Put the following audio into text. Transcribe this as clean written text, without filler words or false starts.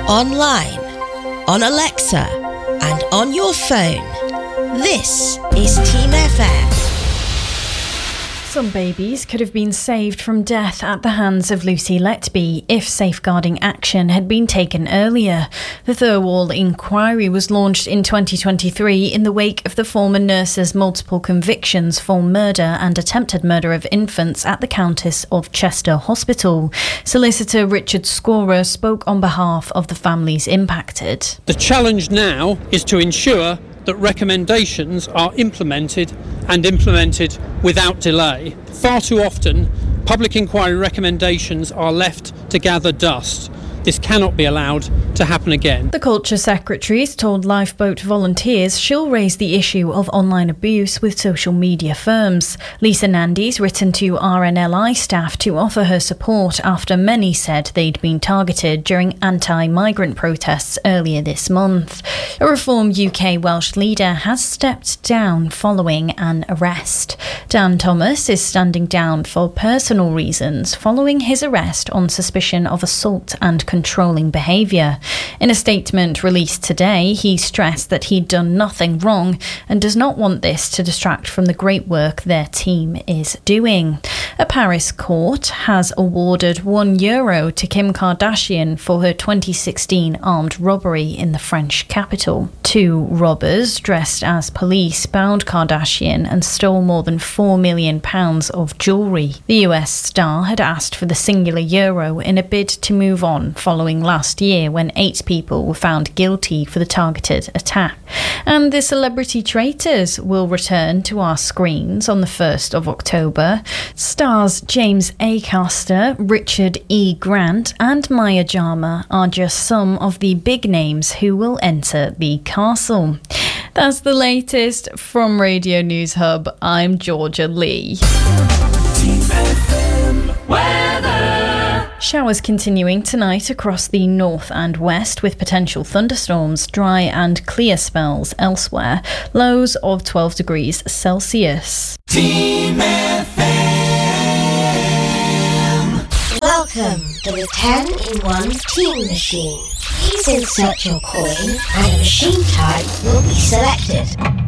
online, on Alexa, and on your phone. This is Team FM. Some babies could have been saved from death at the hands of Lucy Letby if safeguarding action had been taken earlier. The Thirlwall inquiry was launched in 2023 in the wake of the former nurse's multiple convictions for murder and attempted murder of infants at the Countess of Chester Hospital. Solicitor Richard Scorer spoke on behalf of the families impacted. The challenge now is to ensure that recommendations are implemented without delay. Far too often, public inquiry recommendations are left to gather dust. This cannot be allowed to happen again. The Culture Secretary's told Lifeboat volunteers she'll raise the issue of online abuse with social media firms. Lisa Nandy's written to RNLI staff to offer her support after many said they'd been targeted during anti-migrant protests earlier this month. A Reform UK Welsh leader has stepped down following an arrest. Dan Thomas is standing down for personal reasons following his arrest on suspicion of assault and controlling behaviour. In a statement released today, he stressed that he'd done nothing wrong and does not want this to distract from the great work their team is doing. A Paris court has awarded €1 to Kim Kardashian for her 2016 armed robbery in the French capital. Two robbers dressed as police bound Kardashian and stole more than £4 million of jewellery. The US star had asked for the singular euro in a bid to move on following last year when 8 people were found guilty for the targeted attack. And The Celebrity Traitors will return to our screens on the 1st of October. Stars James Acaster, Richard E. Grant and Maya Jama are just some of the big names who will enter the castle. That's the latest from Radio News Hub. I'm Georgia Lee. Team FM weather. Showers continuing tonight across the north and west with potential thunderstorms, dry and clear spells elsewhere. Lows of 12 degrees Celsius. Team FM. Welcome to the 10-in-1 Team Machine. Please insert your coin and a machine type will be selected.